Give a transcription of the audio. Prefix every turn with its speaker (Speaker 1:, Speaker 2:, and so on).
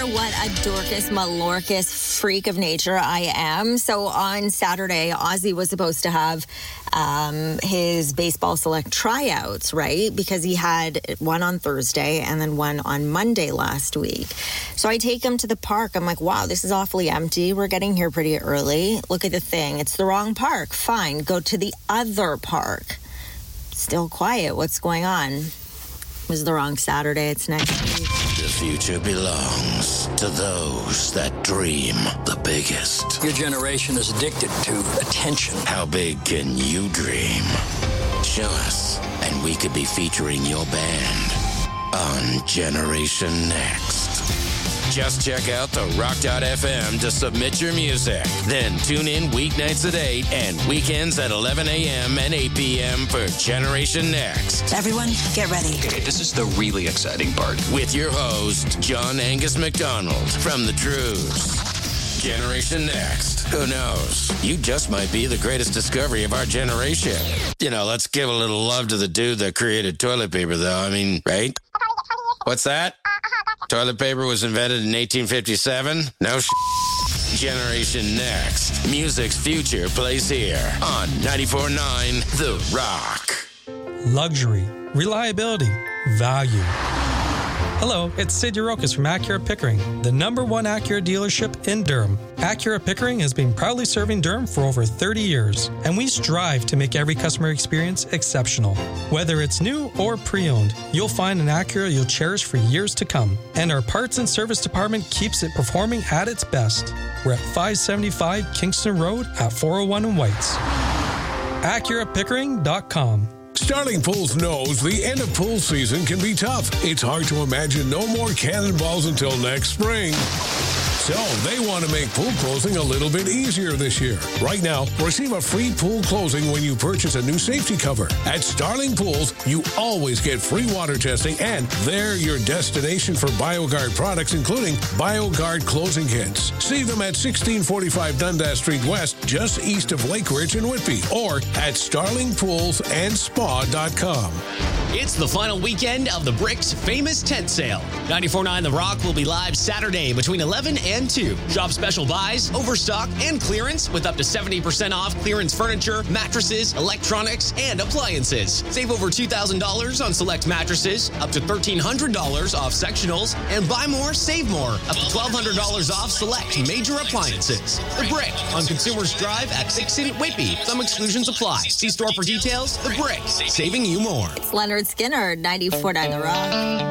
Speaker 1: share what a Dorcas Malorcas freak of nature I am. So on Saturday, Ozzy was supposed to have his baseball select tryouts, right? Because he had one on Thursday and then one on Monday last week. So I take him to the park. I'm like, wow, this is awfully empty. We're getting here pretty early. Look at the thing. It's the wrong park. Fine. Go to the other park. Still quiet. What's going on? It was the wrong Saturday. It's next week.
Speaker 2: The future belongs to those that dream the biggest.
Speaker 3: Your generation is addicted to attention.
Speaker 2: How big can you dream? Show us, and we could be featuring your band on Generation Next. Just check out the rock.fm to submit your music. Then tune in weeknights at 8 and weekends at 11 a.m. and 8 p.m. for Generation Next.
Speaker 4: Everyone, get ready.
Speaker 5: Okay, this is the really exciting part.
Speaker 2: With your host, John Angus McDonald from The Truths. Generation Next. Who knows? You just might be the greatest discovery of our generation. You know, let's give a little love to the dude that created toilet paper, though. I mean, right? What's that? Toilet paper was invented in 1857? No Generation Next. Music's future plays here on 94.9 The Rock.
Speaker 6: Luxury, reliability, value. Hello, it's Sid Urokis from Acura Pickering, the #1 Acura dealership in Durham. Acura Pickering has been proudly serving Durham for over 30 years, and we strive to make every customer experience exceptional. Whether it's new or pre-owned, you'll find an Acura you'll cherish for years to come. And our parts and service department keeps it performing at its best. We're at 575 Kingston Road at 401 in Whites. AcuraPickering.com.
Speaker 7: Starling Pools knows the end of pool season can be tough. It's hard to imagine no more cannonballs until next spring. So they want to make pool closing a little bit easier this year. Right now, receive a free pool closing when you purchase a new safety cover. At Starling Pools, you always get free water testing, and they're your destination for BioGuard products, including BioGuard closing kits. See them at 1645 Dundas Street West, just east of Lake Ridge in Whitby, or at starlingpoolsandspa.com.
Speaker 8: It's the final weekend of the Bricks Famous Tent Sale. 94.9 The Rock will be live Saturday between 11 and 2. Shop special buys, overstock, and clearance with up to 70% off clearance furniture, mattresses, electronics, and appliances. Save over $2,000 on select mattresses, up to $1,300 off sectionals, and buy more, save more, up to $1,200 off select major appliances. The Brick on Consumers Drive at Dixon, Whitby. Some exclusions apply. See store for details. The Brick, saving you more.
Speaker 1: It's Leonard Skinner, 94.9 The Rock.